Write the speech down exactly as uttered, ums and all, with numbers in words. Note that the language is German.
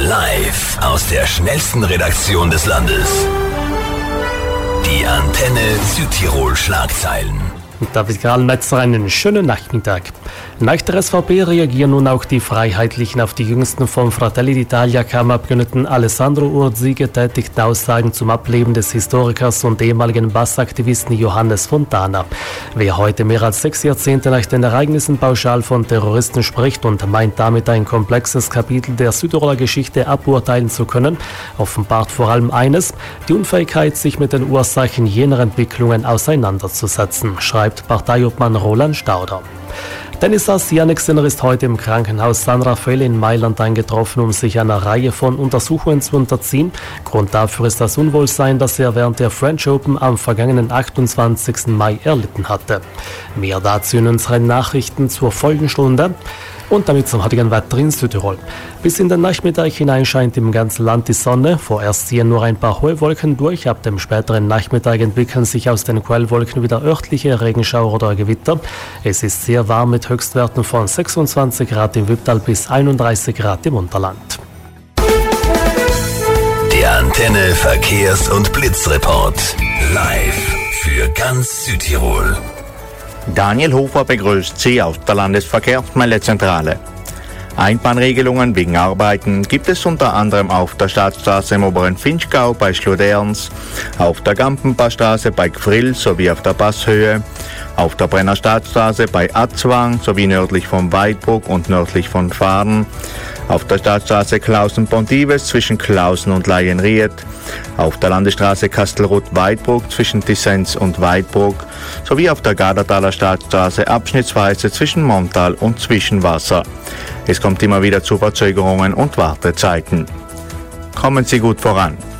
Live aus der schnellsten Redaktion des Landes. Die Antenne Südtirol Schlagzeilen. David Grahlmetzer, einen schönen Nachmittag. Nach der S V P reagieren nun auch die Freiheitlichen auf die jüngsten vom Fratelli d'Italia-Kammerabgeordneten Alessandro Urzi getätigten Aussagen zum Ableben des Historikers und ehemaligen Bassaktivisten Johannes Fontana. Wer heute mehr als sechs Jahrzehnte nach den Ereignissen pauschal von Terroristen spricht und meint damit ein komplexes Kapitel der Südtiroler Geschichte aburteilen zu können, offenbart vor allem eines: die Unfähigkeit, sich mit den Ursachen jener Entwicklungen auseinanderzusetzen, schreibt Parteiobmann Roland Stauder. Tennisass Jannik Sinner ist heute im Krankenhaus San Raffaele in Mailand eingetroffen, um sich einer Reihe von Untersuchungen zu unterziehen. Grund dafür ist das Unwohlsein, das er während der French Open am vergangenen achtundzwanzigsten Mai erlitten hatte. Mehr dazu in unseren Nachrichten zur Folgenstunde. Und damit zum heutigen Wetter in Südtirol. Bis in den Nachmittag hinein scheint im ganzen Land die Sonne. Vorerst ziehen nur ein paar hohe Wolken durch. Ab dem späteren Nachmittag entwickeln sich aus den Quellwolken wieder örtliche Regenschauer oder Gewitter. Es ist sehr warm mit Höchstwerten von sechsundzwanzig Grad im Wipptal bis einunddreißig Grad im Unterland. Der Antenne Verkehrs- und Blitzreport. Live für ganz Südtirol. Daniel Hofer begrüßt Sie aus der Landesverkehrsmeldezentrale. Einbahnregelungen wegen Arbeiten gibt es unter anderem auf der Staatsstraße im oberen Finchgau bei Schluderns, auf der Gampenpassstraße bei Gfrill sowie auf der Passhöhe, auf der Brenner Staatsstraße bei Atzwang sowie nördlich von Weidbruck und nördlich von Fahren, auf der Staatsstraße Klausen-Pontives zwischen Klausen und Laienried, auf der Landesstraße Kastelruth-Weidbruck zwischen Tissenz und Weidbruck sowie auf der Gardertaler Staatsstraße abschnittsweise zwischen Montal und Zwischenwasser. Es kommt immer wieder zu Verzögerungen und Wartezeiten. Kommen Sie gut voran.